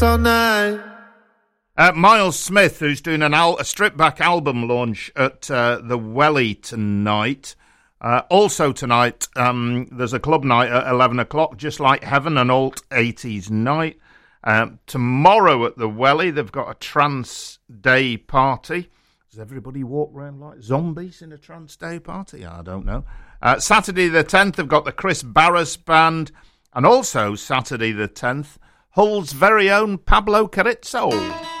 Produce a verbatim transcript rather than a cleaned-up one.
Tonight. Uh, Miles Smith, who's doing an al- a strip-back album launch at uh, the Welly tonight. Uh, also tonight, um, there's a club night at eleven o'clock, just like Heaven, an alt eighties night. Um, tomorrow at the Welly, they've got a trance day party. Does everybody walk around like zombies in a trance day party? I don't know. Uh, Saturday the tenth, they've got the Chris Barras Band. And also Saturday the tenth, Hull's very own Pablo Carrizo.